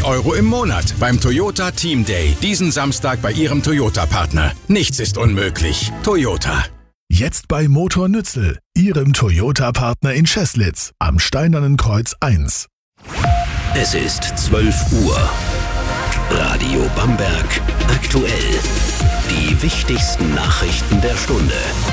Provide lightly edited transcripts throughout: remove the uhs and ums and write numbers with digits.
€ im Monat beim Toyota Team Day. Diesen Samstag bei Ihrem Toyota-Partner. Nichts ist unmöglich. Toyota. Jetzt bei Motor Nützel, Ihrem Toyota-Partner in Scheßlitz am Steinernen Kreuz 1. Es ist 12 Uhr. Radio Bamberg aktuell. Die wichtigsten Nachrichten der Stunde.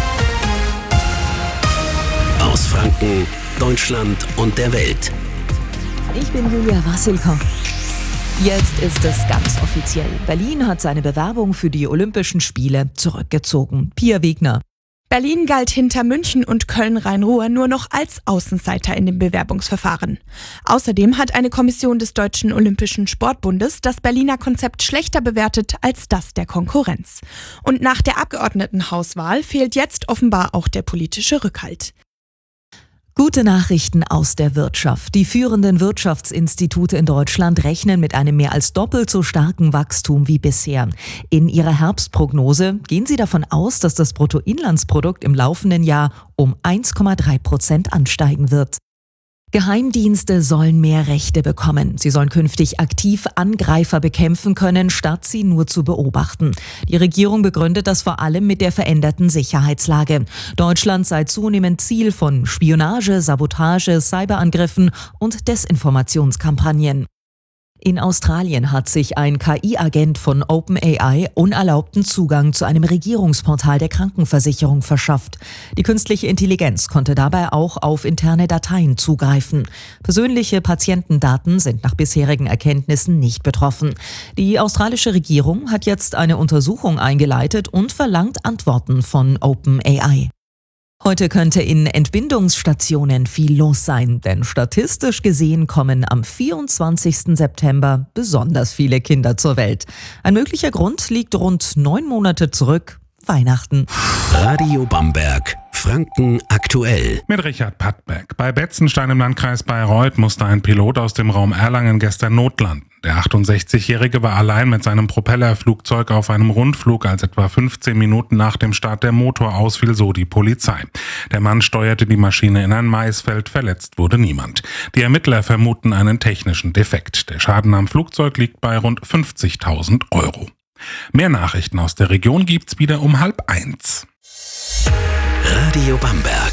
Aus Franken, Deutschland und der Welt. Ich bin Julia Wassilkow. Jetzt ist es ganz offiziell. Berlin hat seine Bewerbung für die Olympischen Spiele zurückgezogen. Pia Wegner. Berlin galt hinter München und Köln-Rhein-Ruhr nur noch als Außenseiter in dem Bewerbungsverfahren. Außerdem hat eine Kommission des Deutschen Olympischen Sportbundes das Berliner Konzept schlechter bewertet als das der Konkurrenz. Und nach der Abgeordnetenhauswahl fehlt jetzt offenbar auch der politische Rückhalt. Gute Nachrichten aus der Wirtschaft. Die führenden Wirtschaftsinstitute in Deutschland rechnen mit einem mehr als doppelt so starken Wachstum wie bisher. In ihrer Herbstprognose gehen sie davon aus, dass das Bruttoinlandsprodukt im laufenden Jahr um 1,3% ansteigen wird. Geheimdienste sollen mehr Rechte bekommen. Sie sollen künftig aktiv Angreifer bekämpfen können, statt sie nur zu beobachten. Die Regierung begründet das vor allem mit der veränderten Sicherheitslage. Deutschland sei zunehmend Ziel von Spionage, Sabotage, Cyberangriffen und Desinformationskampagnen. In Australien hat sich ein KI-Agent von OpenAI unerlaubten Zugang zu einem Regierungsportal der Krankenversicherung verschafft. Die künstliche Intelligenz konnte dabei auch auf interne Dateien zugreifen. Persönliche Patientendaten sind nach bisherigen Erkenntnissen nicht betroffen. Die australische Regierung hat jetzt eine Untersuchung eingeleitet und verlangt Antworten von OpenAI. Heute könnte in Entbindungsstationen viel los sein, denn statistisch gesehen kommen am 24. September besonders viele Kinder zur Welt. Ein möglicher Grund liegt rund 9 Monate zurück, Weihnachten. Radio Bamberg, Franken aktuell. Mit Richard Pattberg. Bei Betzenstein im Landkreis Bayreuth musste ein Pilot aus dem Raum Erlangen gestern notlanden. Der 68-Jährige war allein mit seinem Propellerflugzeug auf einem Rundflug, als etwa 15 Minuten nach dem Start der Motor ausfiel, so die Polizei. Der Mann steuerte die Maschine in ein Maisfeld, verletzt wurde niemand. Die Ermittler vermuten einen technischen Defekt. Der Schaden am Flugzeug liegt bei rund 50.000 €. Mehr Nachrichten aus der Region gibt's wieder um 12:30. Radio Bamberg.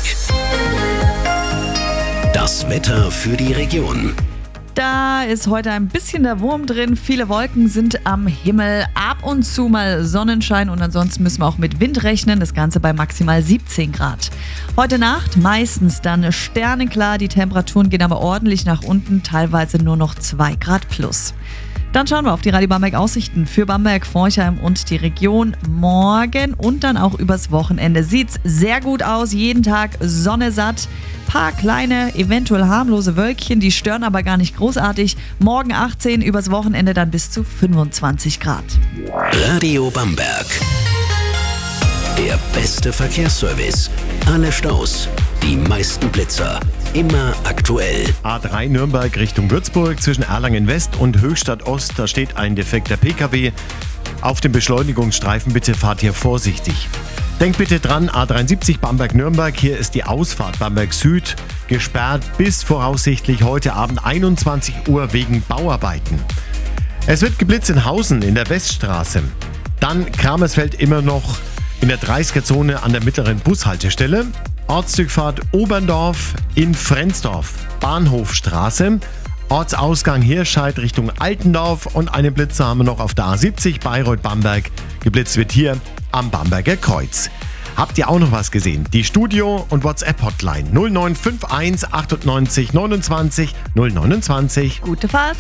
Das Wetter für die Region. Da ist heute ein bisschen der Wurm drin. Viele Wolken sind am Himmel. Ab und zu mal Sonnenschein und ansonsten müssen wir auch mit Wind rechnen. Das Ganze bei maximal 17 Grad. Heute Nacht meistens dann sternenklar. Die Temperaturen gehen aber ordentlich nach unten. Teilweise nur noch 2 Grad plus. Dann schauen wir auf die Radio Bamberg Aussichten für Bamberg, Forchheim und die Region. Morgen und dann auch übers Wochenende sieht's sehr gut aus. Jeden Tag Sonne satt. Paar kleine, eventuell harmlose Wölkchen, die stören aber gar nicht großartig. Morgen 18, übers Wochenende dann bis zu 25 Grad. Radio Bamberg. Der beste Verkehrsservice. Alle Staus, die meisten Blitzer. Immer aktuell. A3 Nürnberg Richtung Würzburg zwischen Erlangen West und Höchstadt Ost. Da steht ein defekter PKW. Auf dem Beschleunigungsstreifen bitte fahrt hier vorsichtig. Denkt bitte dran, A73 Bamberg-Nürnberg. Hier ist die Ausfahrt Bamberg Süd gesperrt bis voraussichtlich heute Abend 21 Uhr wegen Bauarbeiten. Es wird geblitzt in Hausen in der Weststraße. Dann Kramersfeld immer noch in der 30er-Zone an der mittleren Bushaltestelle. Ortszugfahrt Oberndorf in Frensdorf, Bahnhofstraße. Ortsausgang Hirscheid Richtung Altendorf und einen Blitzer haben wir noch auf der A70 Bayreuth-Bamberg. Geblitzt wird hier am Bamberger Kreuz. Habt ihr auch noch was gesehen? Die Studio- und WhatsApp-Hotline 0951 98 29 029. Gute Fahrt.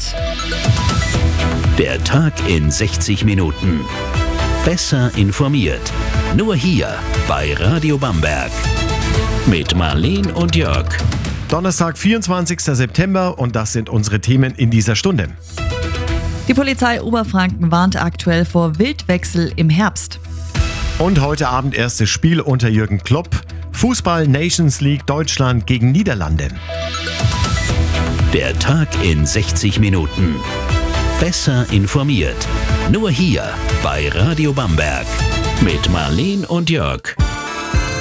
Der Tag in 60 Minuten. Besser informiert. Nur hier bei Radio Bamberg. Mit Marleen und Jörg. Donnerstag, 24. September und das sind unsere Themen in dieser Stunde. Die Polizei Oberfranken warnt aktuell vor Wildwechsel im Herbst. Und heute Abend erstes Spiel unter Jürgen Klopp. Fußball Nations League Deutschland gegen Niederlande. Der Tag in 60 Minuten. Besser informiert. Nur hier bei Radio Bamberg. Mit Marleen und Jörg.